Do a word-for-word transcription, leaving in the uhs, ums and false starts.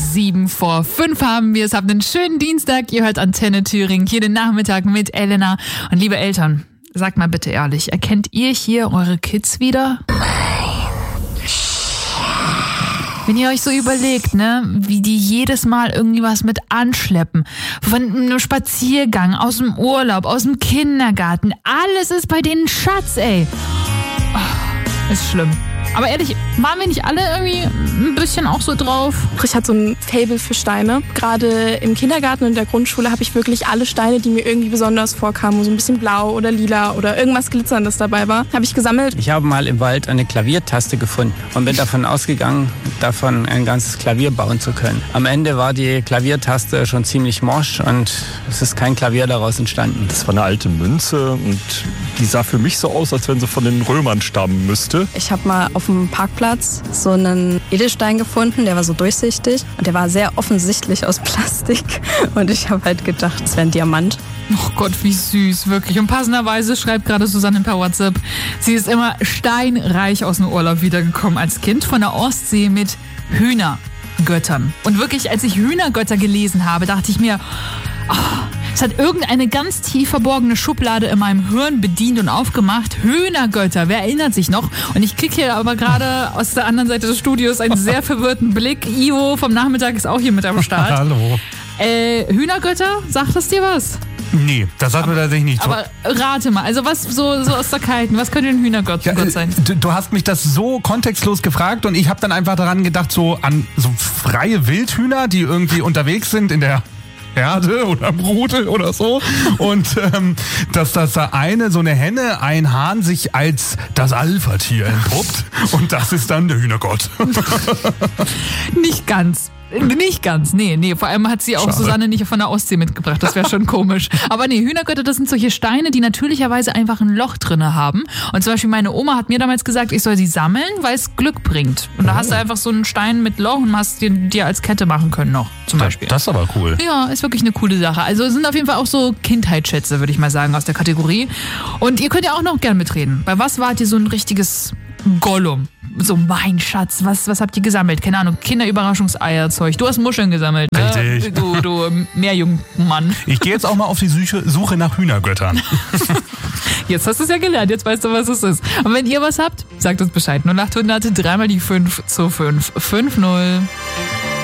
sieben vor fünf haben wir es. Habt einen schönen Dienstag. Ihr hört Antenne Thüringen hier den Nachmittag mit Elena. Und liebe Eltern, sagt mal bitte ehrlich, erkennt ihr hier eure Kids wieder? Wenn ihr euch so überlegt, ne, wie die jedes Mal irgendwie was mit anschleppen, von einem Spaziergang, aus dem Urlaub, aus dem Kindergarten, alles ist bei denen Schatz, ey. Oh, ist schlimm. Aber ehrlich, waren wir nicht alle irgendwie ein bisschen auch so drauf? Ich hatte so ein Faible für Steine. Gerade im Kindergarten und in der Grundschule habe ich wirklich alle Steine, die mir irgendwie besonders vorkamen, so ein bisschen blau oder lila oder irgendwas Glitzerndes dabei war, habe ich gesammelt. Ich habe mal im Wald eine Klaviertaste gefunden und bin davon ausgegangen, davon ein ganzes Klavier bauen zu können. Am Ende war die Klaviertaste schon ziemlich morsch und es ist kein Klavier daraus entstanden. Das war eine alte Münze und die sah für mich so aus, als wenn sie von den Römern stammen müsste. Ich habe mal auf dem Parkplatz so einen Edelstein gefunden, der war so durchsichtig und der war sehr offensichtlich aus Plastik und ich habe halt gedacht, es wäre ein Diamant. Oh Gott, wie süß, wirklich. Und passenderweise schreibt gerade Susanne per WhatsApp, sie ist immer steinreich aus dem Urlaub wiedergekommen als Kind von der Ostsee mit Hühnergöttern. Und wirklich, als ich Hühnergötter gelesen habe, dachte ich mir, oh, es hat irgendeine ganz tief verborgene Schublade in meinem Hirn bedient und aufgemacht. Hühnergötter, wer erinnert sich noch? Und ich kriege hier aber gerade aus der anderen Seite des Studios einen sehr verwirrten Blick. Ivo vom Nachmittag ist auch hier mit am Start. Hallo. Äh, Hühnergötter, sagt das dir was? Nee, das sagt mir tatsächlich nicht. Aber rate mal, also was so, so aus der Kalten, was könnte ein Hühnergott Ja, Gott sein? du, du hast mich das so kontextlos gefragt und ich habe dann einfach daran gedacht, so an so freie Wildhühner, die irgendwie unterwegs sind in der Herde oder im Rudel oder so. Und ähm, dass das da eine, so eine Henne, ein Hahn sich als das Alpha-Tier entpuppt. Und das ist dann der Hühnergott. Nicht ganz. Nicht ganz, nee, nee. Vor allem hat sie auch Schade. Susanne nicht von der Ostsee mitgebracht. Das wäre schon komisch. Aber nee, Hühnergötter, das sind solche Steine, die natürlicherweise einfach ein Loch drinne haben. Und zum Beispiel meine Oma hat mir damals gesagt, ich soll sie sammeln, weil es Glück bringt. Und da hast du einfach so einen Stein mit Loch und hast dir, dir als Kette machen können noch, zum Beispiel. Das ist aber cool. Ja, ist wirklich eine coole Sache. Also es sind auf jeden Fall auch so Kindheitsschätze, würde ich mal sagen, aus der Kategorie. Und ihr könnt ja auch noch gern mitreden. Bei was wart ihr so ein richtiges Gollum? So, mein Schatz, was, was habt ihr gesammelt? Keine Ahnung, Kinderüberraschungseierzeug. Du hast Muscheln gesammelt, ne? Richtig. Du, du Meerjungmann. Ich gehe jetzt auch mal auf die Suche, Suche nach Hühnergöttern. Jetzt hast du es ja gelernt, jetzt weißt du, was es ist. Und wenn ihr was habt, sagt uns Bescheid. null acht hundert, dreimal die fünf zu fünf fünf null.